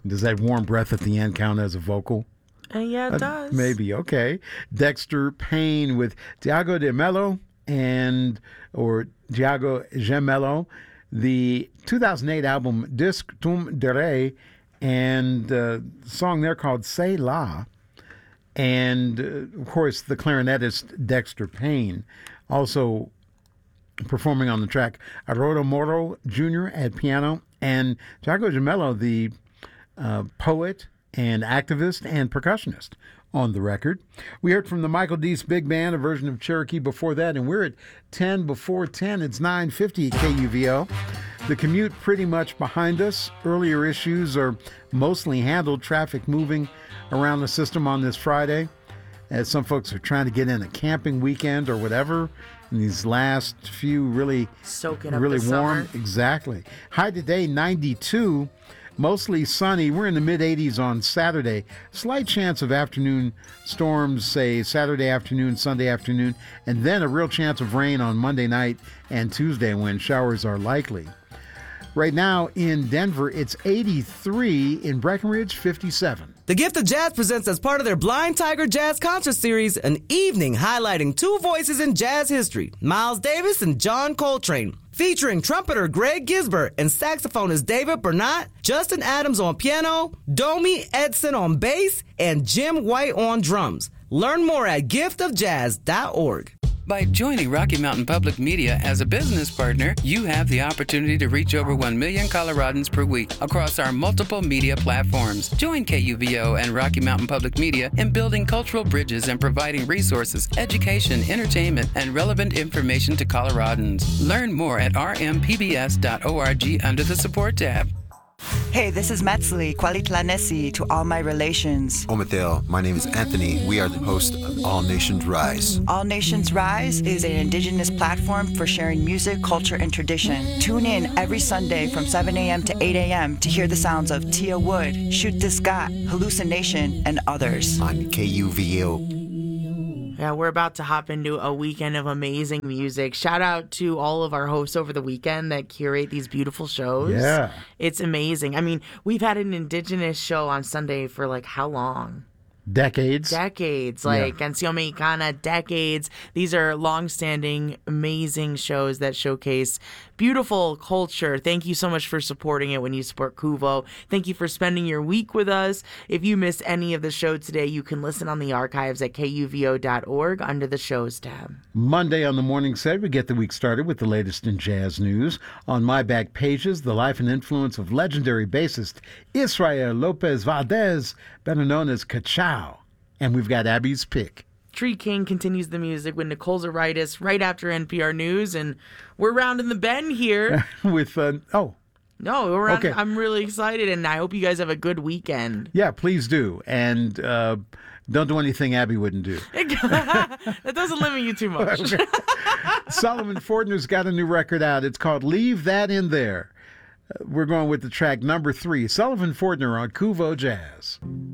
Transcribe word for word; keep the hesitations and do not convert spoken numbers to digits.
Does that warm breath at the end count as a vocal? Uh, yeah, it Uh, does. maybe, okay. Dexter Payne with Tiago de Mello and, or Tiago Gemello, the two thousand eight album Disc Tum Dere, and a song there called C'est La. And, uh, of course, the clarinetist Dexter Payne, also performing on the track, Arodo Moro Junior at piano, and Tiago Gemello, the uh, poet and activist and percussionist on the record. We heard from the Michael Deese Big Band, a version of Cherokee before that, and we're at ten before ten. It's nine fifty at K U V O. The commute pretty much behind us. Earlier issues are mostly handled. Traffic moving around the system on this Friday, as some folks are trying to get in a camping weekend or whatever. In these last few really, Soaking up really the warm. summer. Exactly. High today, ninety-two. Mostly sunny. We're in the mid eighties on Saturday. Slight chance of afternoon storms, say Saturday afternoon, Sunday afternoon, and then a real chance of rain on Monday night and Tuesday when showers are likely. Right now in Denver, it's eighty-three. In Breckenridge, fifty-seven. The Gift of Jazz presents, as part of their Blind Tiger Jazz Concert Series, an evening highlighting two voices in jazz history, Miles Davis and John Coltrane. Featuring trumpeter Greg Gisbert and saxophonist David Bernat, Justin Adams on piano, Domi Edson on bass, and Jim White on drums. Learn more at gift of jazz dot org. By joining Rocky Mountain Public Media as a business partner, you have the opportunity to reach over one million Coloradans per week across our multiple media platforms. Join K U V O and Rocky Mountain Public Media in building cultural bridges and providing resources, education, entertainment, and relevant information to Coloradans. Learn more at r m p b s dot org under the support tab. Hey, this is Metzli, Kwalitlanesi to all my relations. Omathel, my name is Anthony. We are the host of All Nations Rise. All Nations Rise is an indigenous platform for sharing music, culture, and tradition. Tune in every Sunday from seven a.m. to eight a.m. to hear the sounds of Tia Wood, Shoot the Scott, Hallucination, and others. On K U V O. Yeah, we're about to hop into a weekend of amazing music. Shout out to all of our hosts over the weekend that curate these beautiful shows. Yeah. It's amazing. I mean, we've had an indigenous show on Sunday for like how long? Decades. Decades, like Yeah. Canción Mexicana, decades. These are long-standing, amazing shows that showcase beautiful culture. Thank you so much for supporting it when you support Kuvo. Thank you for spending your week with us. If you missed any of the show today, you can listen on the archives at K U V O dot org under the shows tab. Monday on the morning set, we get the week started with the latest in jazz news. On my back pages, the life and influence of legendary bassist Israel Lopez Valdez, better known as Ka-Chow. And we've got Abby's pick. Tree King continues the music with Nicole Zaritis right after N P R News, and we're rounding the bend here. with, uh, oh, No, we're on, Okay. I'm really excited, and I hope you guys have a good weekend. yeah, please do. And uh, don't do anything Abby wouldn't do. That doesn't limit you too much. Solomon Fortner's got a new record out. It's called Leave That In There. Uh, we're going with the track number three, Sullivan Fortner on Kuvo Jazz.